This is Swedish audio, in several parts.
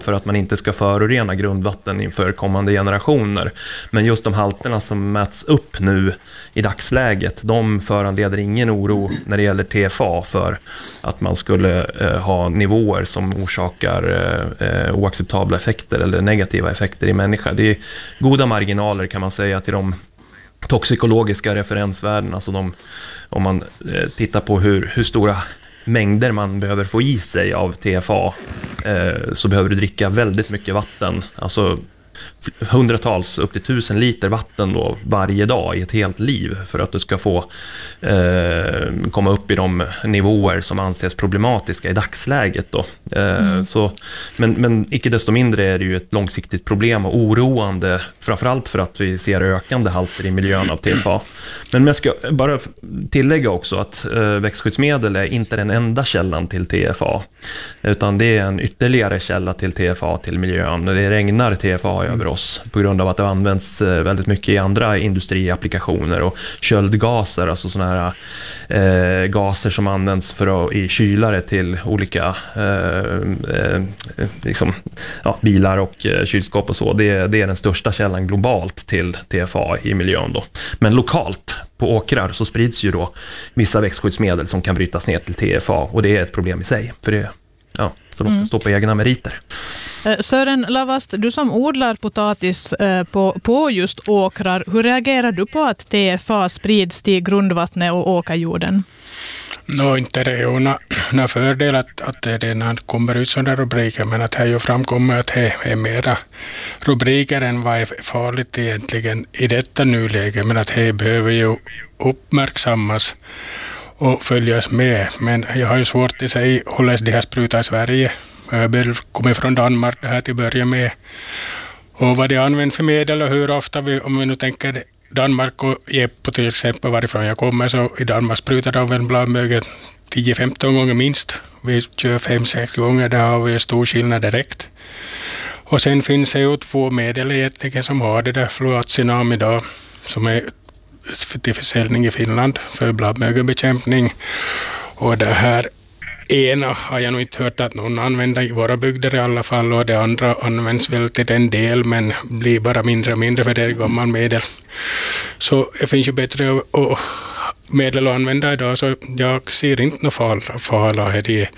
för att man inte ska förorena grundvatten inför kommande generationer. Men just de halterna som mäts upp nu i dagsläget, de föranleder ingen oro när det gäller TFA för att man skulle ha nivåer som orsakar oacceptabla effekter eller negativa effekter i människa. Det är goda marginaler kan man säga till de toxikologiska referensvärden, alltså om man tittar på hur stora mängder man behöver få i sig av TFA, så behöver du dricka väldigt mycket vatten, alltså hundratals upp till 1000 liter vatten då varje dag i ett helt liv för att du ska få komma upp i de nivåer som anses problematiska i dagsläget då. Men icke desto mindre är det ju ett långsiktigt problem och oroande, framförallt för att vi ser ökande halter i miljön av TFA. Men jag ska bara tillägga också att växtskyddsmedel är inte den enda källan till TFA, utan det är en ytterligare källa till TFA till miljön. Det regnar TFA över oss på grund av att det används väldigt mycket i andra industriapplikationer, och köldgaser, alltså såna här gaser som används för att i kylare till olika bilar och kylskåp och så. Det är den största källan globalt till TFA i miljön då. Men lokalt på åkrar så sprids ju då vissa växtskyddsmedel som kan brytas ner till TFA, och det är ett problem i sig för det. Ja, så de ska stå på egna meriter. Sören Lavast, du som odlar potatis på just åkrar, hur reagerar du på att TFA sprids till grundvattnet och åkerjorden? Inte det är ju någon fördel att det redan kommer ut sådana rubriker, men att här ju framkommer att det är mera rubriker än vad är farligt egentligen i detta nuläge, men att det behöver ju uppmärksammas och följas med. Men jag har ju svårt att säga hur de har sprutat i Sverige. Jag kommer från Danmark det här till börja med. Och vad det använder för medel och hur ofta om vi nu tänker Danmark och Jeppo till exempel varifrån jag kommer, så i Danmark sprutar de väl bladmögel 10-15 gånger minst. Vi kör 5-6 gånger, där har vi stor skillnad direkt. Och sen finns det ju 2 medel egentligen som har det där fluoxinam idag, som är till försäljning i Finland för bladmögelbekämpning. Och det här ena har jag nog inte hört att någon använder i våra bygder i alla fall, och det andra används väl till den del, men blir bara mindre och mindre för det är gammal medel. Så det finns ju bättre medel att använda idag, så jag ser inte någon fara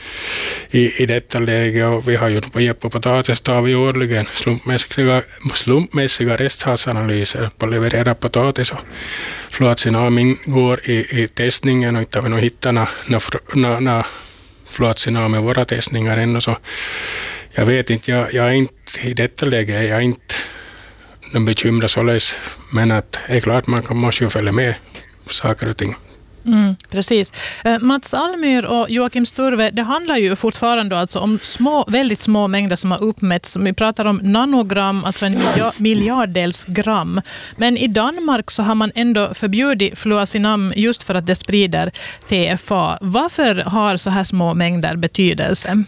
i detta läge. Och vi har ju på Jeppo Potatis tar vi årligen slumpmässiga resthalsanalyser på levererad potatis, och fluoxinam ingår i testningen, och inte har vi nog hittat några fluoxinam i våra testningar ännu, så jag vet inte, jag är inte i detta läge, jag är inte bekymrad således, men att det är klart man måste ju följa med saker och ting. Precis. Mats Almyr och Joakim Sturve, det handlar ju fortfarande alltså om väldigt små mängder som har uppmätts. Vi pratar om nanogram, alltså en miljarddels gram. Men i Danmark så har man ändå förbjudit fluoxinam just för att det sprider TFA. Varför har så här små mängder betydelse?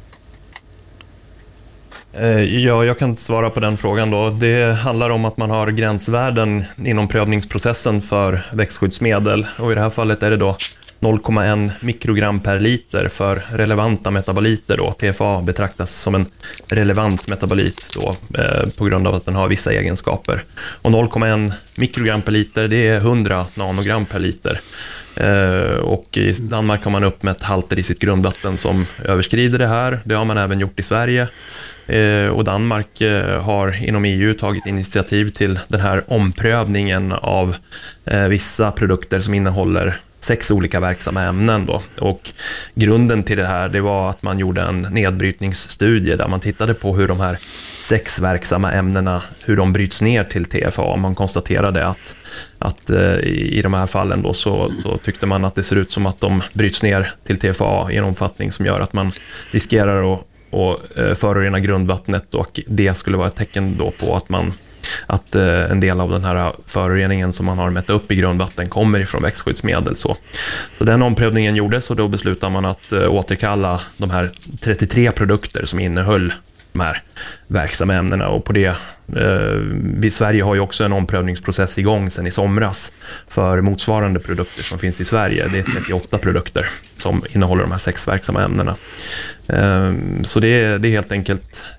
Ja, jag kan svara på den frågan då. Det handlar om att man har gränsvärden inom prövningsprocessen för växtskyddsmedel, och i det här fallet är det då 0,1 mikrogram per liter för relevanta metaboliter då. TFA betraktas som en relevant metabolit då, på grund av att den har vissa egenskaper. Och 0,1 mikrogram per liter, det är 100 nanogram per liter. Och i Danmark har man uppmätt halter i sitt grundvatten som överskrider det här. Det har man även gjort i Sverige. Och Danmark har inom EU tagit initiativ till den här omprövningen av vissa produkter som innehåller 6 olika verksamma ämnen då. Och grunden till det här, det var att man gjorde en nedbrytningsstudie där man tittade på hur de här 6 verksamma ämnena, hur de bryts ner till TFA. Man konstaterade att i de här fallen då så tyckte man att det ser ut som att de bryts ner till TFA i en omfattning som gör att man riskerar att förorena grundvattnet, och det skulle vara ett tecken då på att en del av den här föroreningen som man har mätt upp i grundvatten kommer ifrån växtskyddsmedel. Så den omprövningen gjordes, och då beslutade man att återkalla de här 33 produkter som innehöll de här verksamma ämnena, och på det vi i Sverige har ju också en omprövningsprocess igång sedan i somras för motsvarande produkter som finns i Sverige. Det är 38 produkter som innehåller de här 6 verksamma ämnena. Så det är helt enkelt